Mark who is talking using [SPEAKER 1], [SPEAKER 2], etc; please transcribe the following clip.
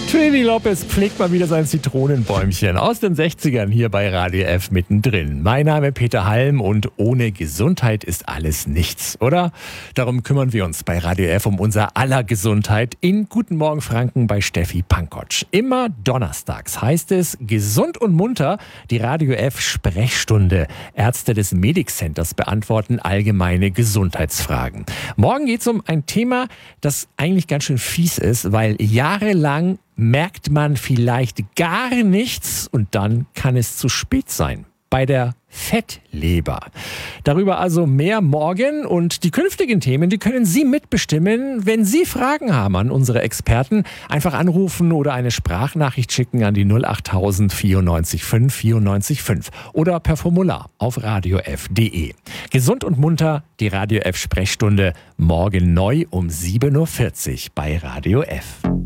[SPEAKER 1] Trini Lopez pflegt mal wieder sein Zitronenbäumchen aus den 60ern hier bei Radio F mittendrin. Mein Name Peter Halm und ohne Gesundheit ist alles nichts, oder? Darum kümmern wir uns bei Radio F um unser aller Gesundheit in Guten Morgen Franken bei Steffi Pankotsch. Immer donnerstags heißt es Gesund und munter, die Radio F Sprechstunde. Ärzte des Medic Centers beantworten allgemeine Gesundheitsfragen. Morgen geht es um ein Thema, das eigentlich ganz schön fies ist, weil jahrelang merkt man vielleicht gar nichts und dann kann es zu spät sein. Bei der Fettleber. Darüber also mehr morgen und die künftigen Themen, die können Sie mitbestimmen. Wenn Sie Fragen haben an unsere Experten, einfach anrufen oder eine Sprachnachricht schicken an die 08000 94 5 94 5 oder per Formular auf radiof.de. Gesund und munter, die Radio F Sprechstunde, morgen neu um 7.40 Uhr bei Radio F.